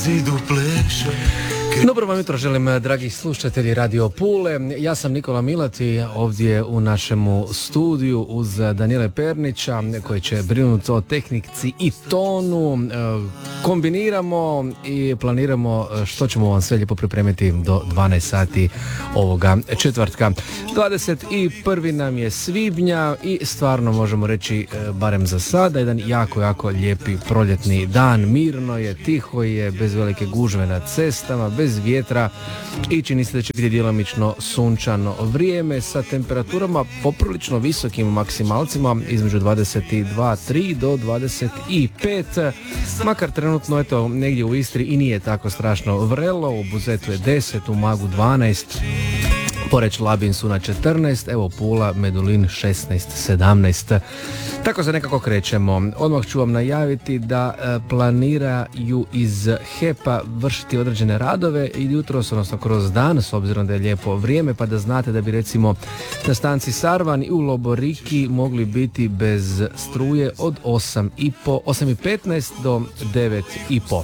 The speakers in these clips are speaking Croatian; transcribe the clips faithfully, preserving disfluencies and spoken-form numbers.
zidu pleše. Dobro vam jutro želim, dragi slušatelji Radio Pule. Ja sam Nikola Milati, ovdje u našemu studiju uz Danijela Pernića koji će brinuti o tehnici i tonu. Kombiniramo i planiramo što ćemo vam sve lijepo pripremiti do dvanaest sati ovoga četvrtka. dvadeset prvi nam je svibnja i stvarno možemo reći, barem za sada, jedan jako, jako lijepi proljetni dan. Mirno je, tiho je, bez velike gužve na cestama, bez vjetra i čini se da će biti djelomično sunčano vrijeme sa temperaturama poprilično visokim maksimalcima između dvadeset dva tri do dvadeset pet, makar trenutno eto negdje u Istri i nije tako strašno vrelo. U Buzetu je deset, u Magu dvanaest, Poreč, Labin su na četrnaest, evo Pula, Medulin šesnaest sedamnaest. Tako se nekako krećemo. Odmah ću vam najaviti da e, planiraju iz H E P-a vršiti određene radove i jutros, odnosno kroz dan, s obzirom da je lijepo vrijeme, pa da znate da bi recimo na stanci Sarvan i u Loboriki mogli biti bez struje od osam i petnaest do devet i pol.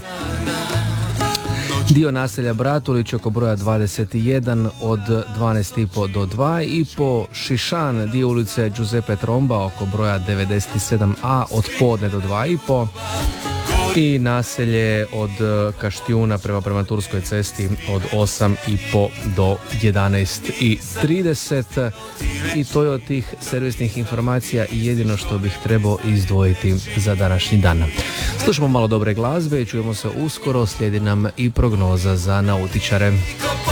Dio naselja Bratulić oko broja dvadeset jedan od dvanaest i pol do dva i pol, Šišan, dio ulice Giuseppe Tromba oko broja devedeset sedam a od podne do dva i pol i naselje od Kaštijuna prema prema Turskoj cesti od osam i pol do jedanaest i trideset. I to je od tih servisnih informacija i jedino što bih trebao izdvojiti za današnji dan. Slušamo malo dobre glazbe i čujemo se uskoro, slijedi nam i prognoza za nautičare.